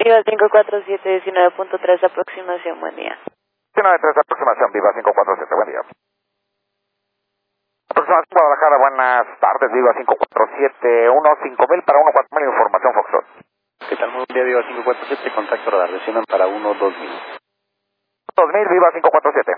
Viva 547, 19.3, aproximación, buen día. 19.3, aproximación, Viva 547, buen día. Aproximación Guadalajara, buenas tardes, Viva 547, 15000 para 14000, información Foxtrot. ¿Qué tal? Muy buen día, Viva 547, contacto radar, desciendan para 12000. 2000, Viva 547.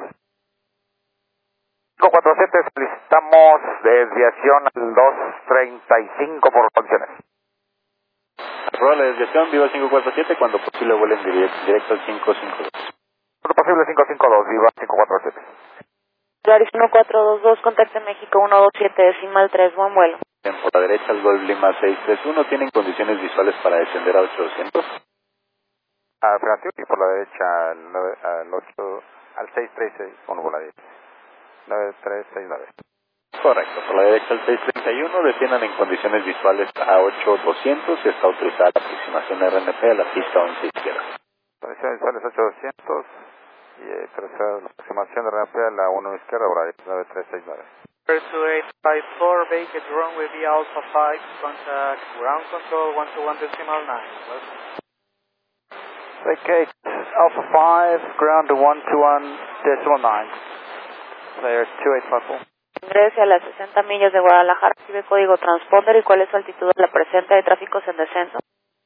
547, solicitamos desviación al 235 por condiciones. Aprobar la desviación, Viva 547, cuando posible vuelen directo al 552. Cuando posible 552, Viva 547. Polaris 1422, contacte México 127, decimal 3, buen vuelo. Por la derecha al Golf Lima 631, ¿tienen condiciones visuales para descender a 800? Afirmativo, y por la derecha al 8, al 636, con volaría. 9369. Correcto, por la derecha al 631, desciendan en condiciones visuales a 8200 y está autorizada la aproximación de RNP a la pista 11 izquierda. Condiciones visuales 8200 y tercera la aproximación de RNP a la 1 izquierda, volaría 9369. 2854, vacate runway via Alpha 5, contact ground control 121.9. Vacate Alpha 5, ground to 121.9. Player 2854. Ingrese a las 60 millas de Guadalajara, recibe código transponder y cuál es su altitud a la presente de tráficos en descenso.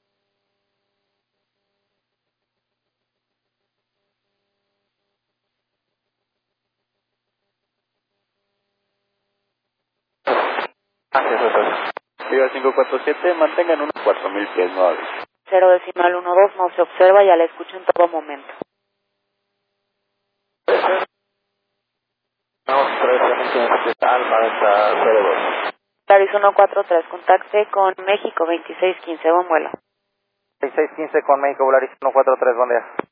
Gracias, doctor. Viva 547, mantengan unos 4000 pies, no aviso. 0 decimal 12, no se observa, ya la escucho en todo momento. Vamos, 3, Alfa, hasta 02. Polaris 143, contacte con México 2615, buen vuelo. 6615 con México, Volaris 143, buen día.